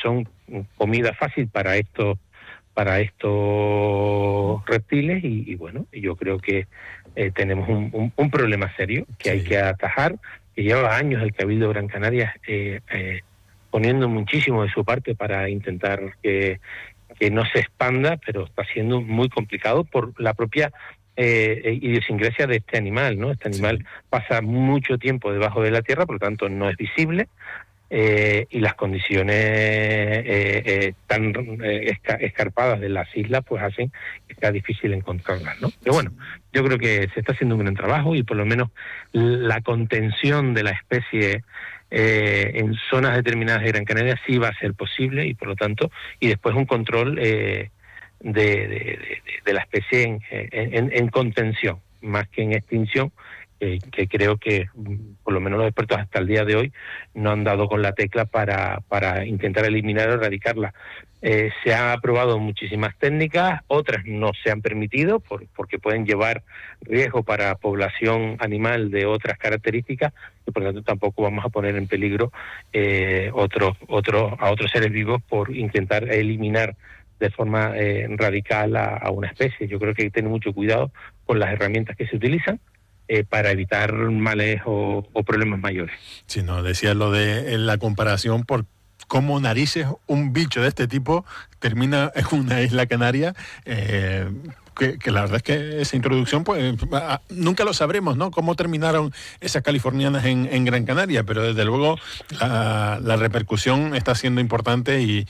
son comida fácil para estos reptiles y bueno, yo creo que tenemos un problema serio que hay que atajar, que lleva años el Cabildo de Gran Canaria poniendo muchísimo de su parte para intentar que no se expanda, pero está siendo muy complicado por la propia idiosincrasia de este animal, ¿no? Este animal pasa mucho tiempo debajo de la tierra, por lo tanto no es visible, y las condiciones tan escarpadas de las islas pues hacen que sea difícil encontrarlas, ¿no? Pero bueno, yo creo que se está haciendo un gran trabajo y por lo menos la contención de la especie en zonas determinadas de Gran Canaria sí va a ser posible y por lo tanto, y después un control de la especie en contención, más que en extinción, que creo que por lo menos los expertos hasta el día de hoy no han dado con la tecla para intentar eliminar o erradicarla. Se han aprobado muchísimas técnicas, otras no se han permitido porque pueden llevar riesgo para población animal de otras características y por lo tanto tampoco vamos a poner en peligro a otros seres vivos por intentar eliminar de forma radical a una especie. Yo creo que hay que tener mucho cuidado con las herramientas que se utilizan para evitar males o problemas mayores. Sí, no, decía lo de la comparación por cómo narices un bicho de este tipo termina en una isla canaria, que la verdad es que esa introducción, pues nunca lo sabremos, ¿no? Cómo terminaron esas californianas en Gran Canaria, pero desde luego la repercusión está siendo importante y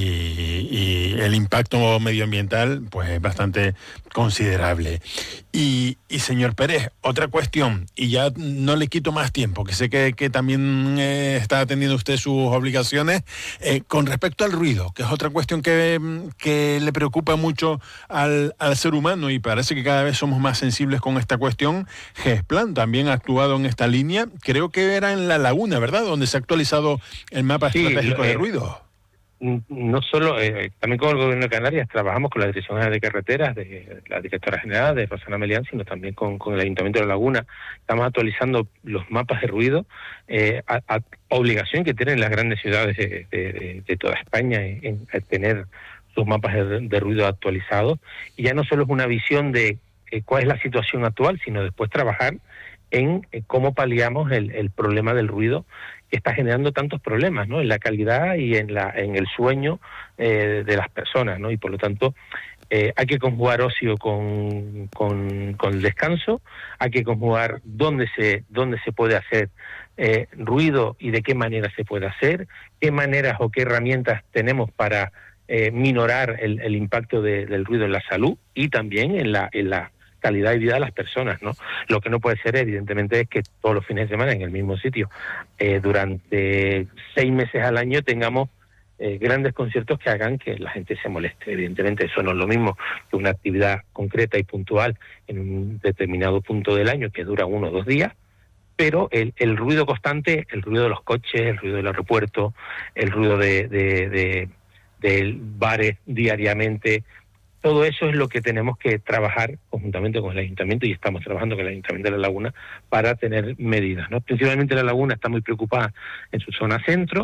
el impacto medioambiental pues es bastante considerable. Y señor Pérez, otra cuestión, y ya no le quito más tiempo, que sé que también está atendiendo usted sus obligaciones, con respecto al ruido, que es otra cuestión que le preocupa mucho al ser humano y parece que cada vez somos más sensibles con esta cuestión. GESPLAN también ha actuado en esta línea, creo que era en La Laguna, ¿verdad?, donde se ha actualizado el mapa estratégico de ruido. No solo, también con el Gobierno de Canarias trabajamos con la Dirección General de Carreteras, de la Directora General, de Rosana Melián, sino también con el Ayuntamiento de La Laguna. Estamos actualizando los mapas de ruido, a obligación que tienen las grandes ciudades de toda España en tener sus mapas de ruido actualizados. Y ya no solo es una visión de cuál es la situación actual, sino después trabajar en cómo paliamos el problema del ruido que está generando tantos problemas, ¿no?, en la calidad y en el sueño de las personas, ¿no? Y por lo tanto hay que conjugar ocio con el descanso, hay que conjugar dónde se puede hacer ruido y de qué manera se puede hacer, qué maneras o qué herramientas tenemos para minorar el impacto del ruido en la salud y también en la calidad de vida de las personas, ¿no? Lo que no puede ser, evidentemente, es que todos los fines de semana en el mismo sitio, durante 6 meses al año, tengamos grandes conciertos que hagan que la gente se moleste. Evidentemente, eso no es lo mismo que una actividad concreta y puntual en un determinado punto del año que dura 1 o 2 días, pero el ruido constante, el ruido de los coches, el ruido del aeropuerto, el ruido de bares diariamente, todo eso es lo que tenemos que trabajar conjuntamente con el Ayuntamiento, y estamos trabajando con el Ayuntamiento de La Laguna para tener medidas, ¿no? Principalmente La Laguna está muy preocupada en su zona centro,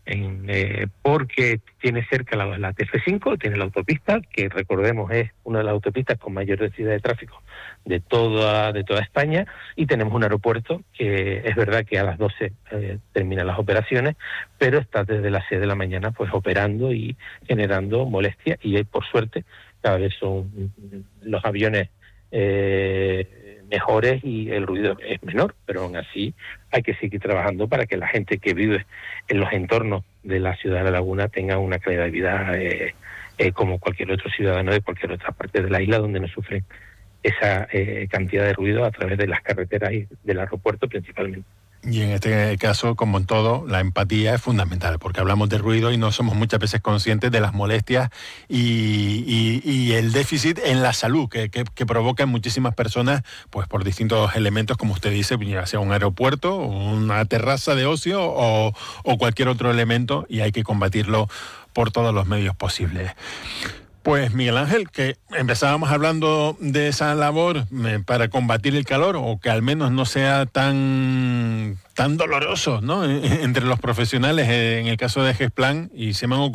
porque tiene cerca la TF5, tiene la autopista, que recordemos es una de las autopistas con mayor densidad de tráfico de toda España, y tenemos un aeropuerto que es verdad que a las 12 terminan las operaciones, pero está desde las 6 de la mañana pues operando y generando molestia, y por suerte cada vez son los aviones mejores y el ruido es menor, pero aún así hay que seguir trabajando para que la gente que vive en los entornos de la ciudad de La Laguna tenga una calidad de vida como cualquier otro ciudadano de cualquier otra parte de la isla, donde no sufren esa cantidad de ruido a través de las carreteras y del aeropuerto principalmente. Y en este caso, como en todo, la empatía es fundamental, porque hablamos de ruido y no somos muchas veces conscientes de las molestias y el déficit en la salud que provoca en muchísimas personas, pues por distintos elementos, como usted dice, ya sea un aeropuerto, una terraza de ocio o cualquier otro elemento, y hay que combatirlo por todos los medios posibles. Pues Miguel Ángel, que empezábamos hablando de esa labor para combatir el calor, o que al menos no sea tan doloroso, ¿no?, entre los profesionales en el caso de GESPLAN, y se me han